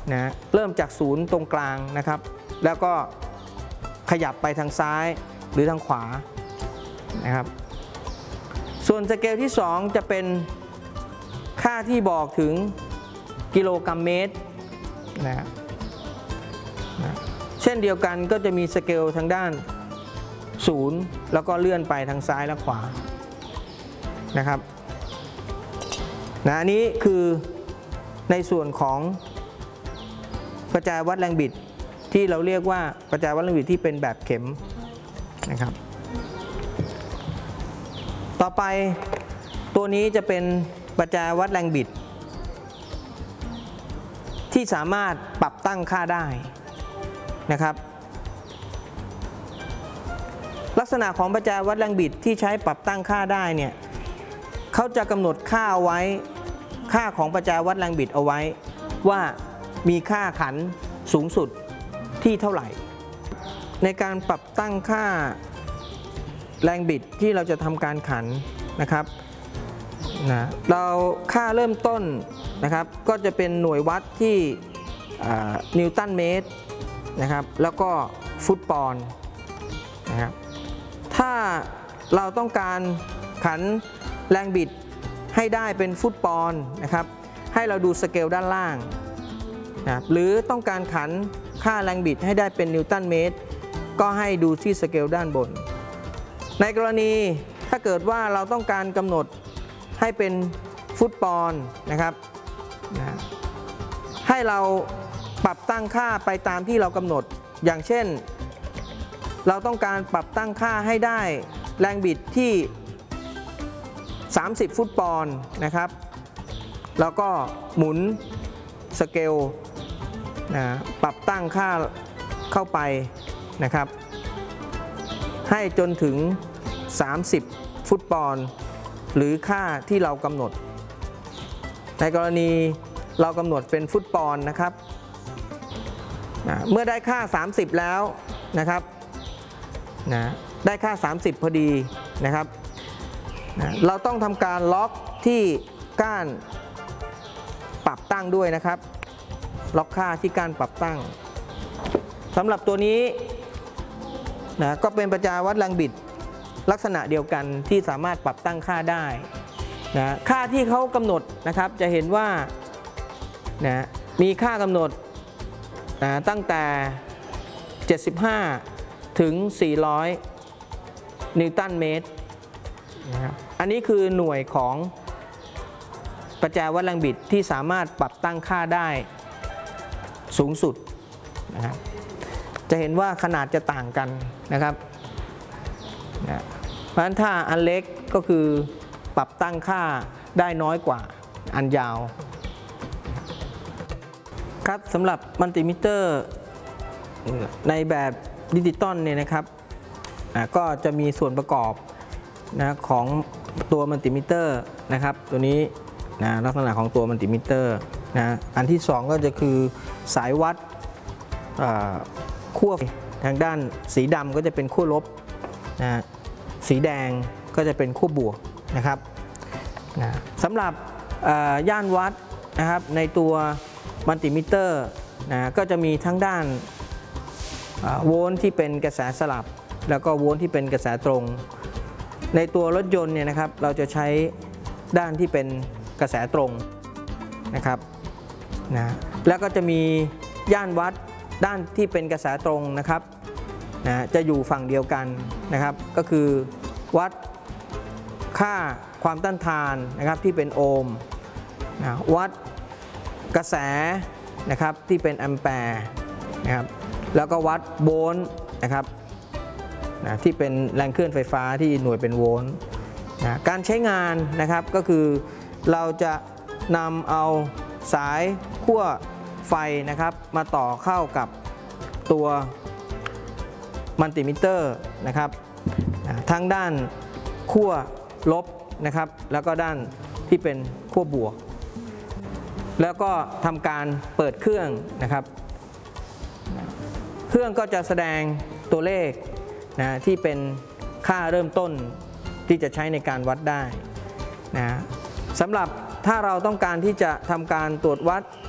นะเริ่มจากศูนย์ตรงกลางนะครับแล้วก็ขยับไปทางซ้ายหรือทางขวานะครับส่วนสเกลที่2จะเป็นค่าที่บอกถึงกิโลกรัมเมตรนะเช่นเดียวกันก็จะมีสเกลทางด้านศูนย์แล้วก็เลื่อนไปทางซ้ายและขวานะครับอันนี้คือในส่วนของประแจวัดแรงบิดที่เราเรียกว่าประแจวัดแรงบิดที่เป็นแบบเข็มนะครับต่อไปตัวนี้จะเป็นประแจวัดแรงบิดที่สามารถปรับตั้งค่าได้นะครับลักษณะของประแจวัดแรงบิดที่ใช้ปรับตั้งค่าได้เนี่ยเขาจะกำหนดค่าเอาไว้ค่าของประแจวัดแรงบิดเอาไว้ว่ามีค่าขันสูงสุดที่เท่าไหร่ในการปรับตั้งค่าแรงบิดที่เราจะทำการขันนะครับเราค่าเริ่มต้นนะครับก็จะเป็นหน่วยวัดที่นิวตันเมตรนะครับแล้วก็ฟุตปอนด์นะครับถ้าเราต้องการขันแรงบิดให้ได้เป็นฟุตปอนด์นะครับให้เราดูสเกลด้านล่างนะหรือต้องการขันค่าแรงบิดให้ได้เป็นนิวตันเมตรก็ให้ดูที่สเกลด้านบนในกรณีถ้าเกิดว่าเราต้องการกำหนดให้เป็นฟุตปอนด์นะครับให้เราปรับตั้งค่าไปตามที่เรากำหนดอย่างเช่นเราต้องการปรับตั้งค่าให้ได้แรงบิดที่30ฟุตปอนด์นะครับแล้วก็หมุนสเกลปรับตั้งค่าเข้าไปนะครับให้จนถึง30ฟุตปอนด์หรือค่าที่เรากำหนดในกรณีเรากำหนดเป็นฟุตปอนด์นะครับเมื่อได้ค่า30แล้วนะครับได้ค่า30พอดีนะครับเราต้องทำการล็อกที่ก้านปรับตั้งด้วยนะครับล็อกค่าที่ก้านปรับตั้งสำหรับตัวนี้ก็เป็นประแจวัดแรงบิดลักษณะเดียวกันที่สามารถปรับตั้งค่าได้ค่าที่เขากำหนดนะครับจะเห็นว่ามีค่ากำหนดตั้งแต่75ถึง400นิวตันเมตรนะครับอันนี้คือหน่วยของประแจวัดแรงบิดที่สามารถปรับตั้งค่าได้สูงสุดนะครับจะเห็นว่าขนาดจะต่างกันนะครับเพราะฉะนั้นถ้าอันเล็กก็คือปรับตั้งค่าได้น้อยกว่าอันยาวครับสำหรับมัลติมิเตอร์ในแบบดิจิตอลเนี่ยนะครับก็จะมีส่วนประกอบของตัวมัลติมิเตอร์นะครับตัวนี้ลักษณะของตัวมัลติมิเตอร์อันที่2ก็จะคือสายวัดขั้วทางด้านสีดำก็จะเป็นขั้วลบสีแดงก็จะเป็นขั้วบวกนะครับสำหรับย่านวัดนะครับในตัวมัลติมิเตอร์ก็จะมีทั้งด้านโวลต์ที่เป็นกระแสสลับแล้วก็โวลต์ที่เป็นกระแสตรงในตัวรถยนต์เนี่ยนะครับเราจะใช้ด้านที่เป็นกระแสตรงนะครับแล้วก็จะมีย่านวัดด้านที่เป็นกระแสตรงนะครับจะอยู่ฝั่งเดียวกันนะครับก็คือวัดค่าความต้านทานนะครับที่เป็นโอห์มวัดกระแสนะครับที่เป็นแอมแปร์นะครับแล้วก็วัดโวลต์นะครับที่เป็นแรงเคลื่อนไฟฟ้าที่หน่วยเป็นโวลต์การใช้งานนะครับก็คือเราจะนำเอาสายขั้วไฟนะครับมาต่อเข้ากับตัวมัลติมิเตอร์นะครับทั้งด้านขั้วลบนะครับแล้วก็ด้านที่เป็นขั้วบวกแล้วก็ทำการเปิดเครื่องนะครับเครื่องก็จะแสดงตัวเลขที่เป็นค่าเริ่มต้นที่จะใช้ในการวัดได้สำหรับถ้าเราต้องการที่จะทำการตรวจวัด